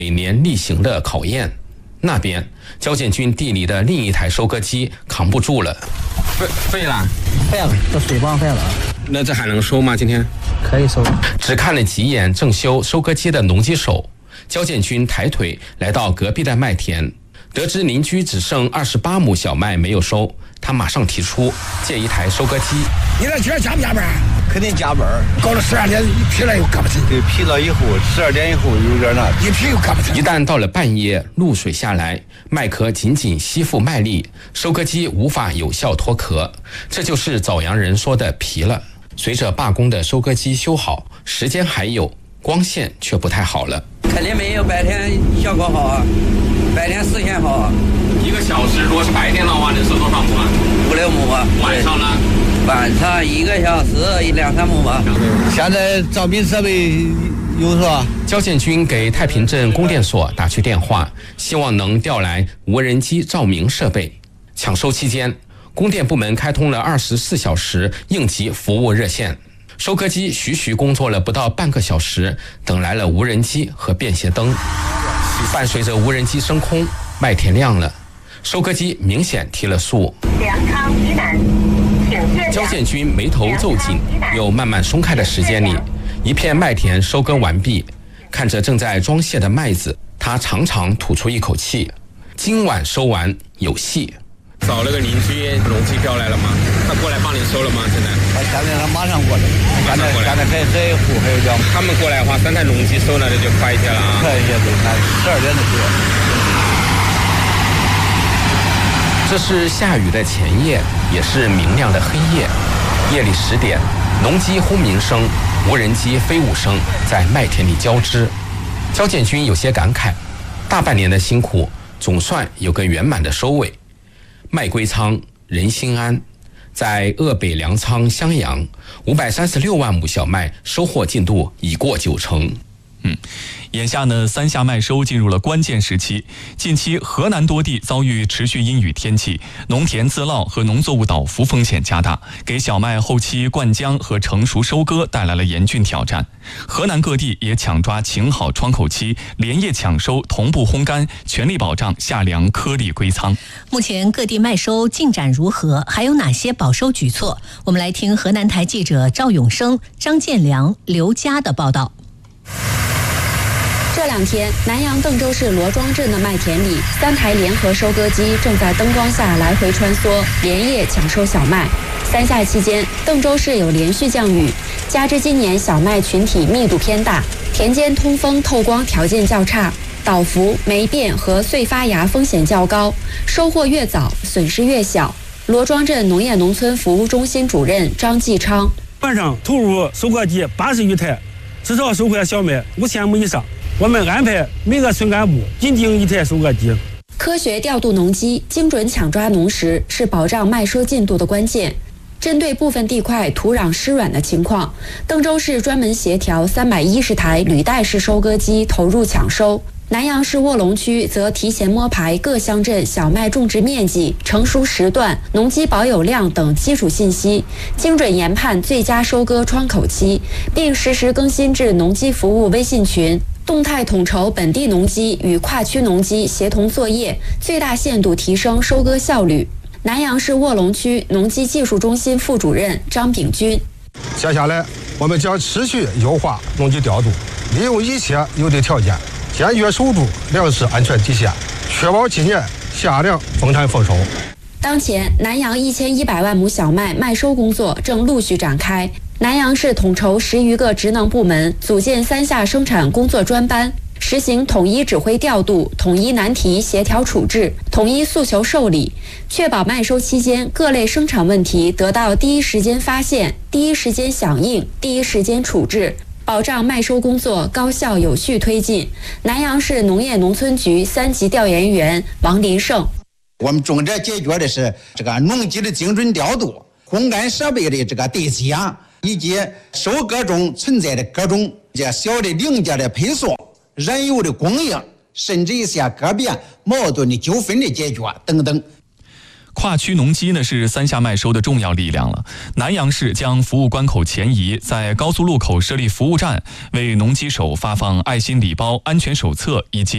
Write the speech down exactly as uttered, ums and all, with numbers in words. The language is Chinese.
每年例行的考验。那边交建军地里的另一台收割机扛不住了，废废了， 废了，这水泵废了。 那这还能收吗？今天可以收。 只看了几眼正修收割机的农机手，交建军抬腿来到隔壁的麦田，得知邻居只剩二十八亩小麦没有收，他马上提出借一台收割机。 你那今儿加不加班？ 肯定加班。 搞了十二点一批了又干不成。 对，批了以后十二点以后有点那， 一批又干不成。 一旦到了半夜，露水下来，麦壳紧紧吸附麦粒，收割机无法有效脱壳，这就是枣阳人说的皮了。随着罢工的收割机修好，时间还有，光线却不太好了。 肯定没有白天效果好啊，白天视线好啊。 一个小时如果是白天的话，能收多少亩啊？ 五六亩啊。 晚上呢？ 晚上一个小时两三亩吧。 现在照明设备有是吧？ 交建军给太平镇供电所打去电话，希望能调来无人机照明设备。抢收期间，供电部门开通了二十四小时应急服务热线，收割机徐徐工作了不到半个小时，等来了无人机和便携灯。伴随着无人机升空，麦田亮了，收割机明显提了速。 粮仓以南， 交建军眉头皱紧又慢慢松开的时间里，一片麦田收割完毕，看着正在装卸的麦子，他长长吐出一口气，今晚收完有戏。找了个邻居，农机调来了吗？他过来帮你收了吗？现在？ 他现在他马上过来，现在现在还还有户还有叫。 他们过来的话，三台农机收了的就快一些了啊。 快一些对，那十二点就过。 这是下雨的前夜，也是明亮的黑夜。夜里十点，农机轰鸣声、无人机飞舞声在麦田里交织。交建军有些感慨，大半年的辛苦，总算有个圆满的收尾。麦归仓，人心安。在鄂北粮仓襄阳，五百三十六万亩小麦收获进度已过九成。 嗯，眼下呢，三夏麦收进入了关键时期。近期河南多地遭遇持续阴雨天气，农田自涝和农作物倒伏风险加大，给小麦后期灌浆和成熟收割带来了严峻挑战。河南各地也抢抓晴好窗口期，连夜抢收，同步烘干，全力保障夏粮颗粒归仓。 目前各地麦收进展如何？还有哪些保收举措？我们来听河南台记者赵永生、张建良、刘佳的报道。 这两天，南阳邓州市罗庄镇的麦田里，三台联合收割机正在灯光下来回穿梭，连夜抢收小麦。三夏期间，邓州市有连续降雨，加之今年小麦群体密度偏大，田间通风透光条件较差，倒伏、霉变和穗发芽风险较高，收获越早，损失越小。罗庄镇农业农村服务中心主任张继昌： 晚上投入收割机八十余台，至少收获小麦五千亩以上。我们安排每个村干部紧盯一台收割机。 科学调度农机，精准抢抓农时，是保障麦收进度的关键。针对部分地块土壤湿软的情况，邓州市专门协调三百一十台履带式收割机投入抢收。南阳市卧龙区则提前摸排各乡镇小麦种植面积、成熟时段、农机保有量等基础信息，精准研判最佳收割窗口期，并实时更新至农机服务微信群，动态统筹本地农机与跨区农机协同作业，最大限度提升收割效率。南阳市卧龙区农机技术中心副主任张炳军： 接下来，我们将持续优化农机调度，利用一切有利条件，坚决守住粮食安全底线，确保今年夏粮丰产丰收。 当前，南阳一千一百万亩小麦麦收工作正陆续展开。南阳市统筹十余个职能部门，组建三夏生产工作专班，实行统一指挥调度、统一难题协调处置、统一诉求受理，确保麦收期间各类生产问题得到第一时间发现、第一时间响应、第一时间处置，保障麦收工作高效有序推进。南阳市农业农村局三级调研员王林胜： 我们重点解决的是这个农机的精准调度、烘干设备的这个对接，以及收割中存在的各种这小的零件的配送、燃油的供应，甚至一些个别矛盾的纠纷的解决等等。 跨区农机呢是三夏麦收的重要力量了。南阳市将服务关口前移，在高速路口设立服务站，为农机手发放爱心礼包、安全手册以及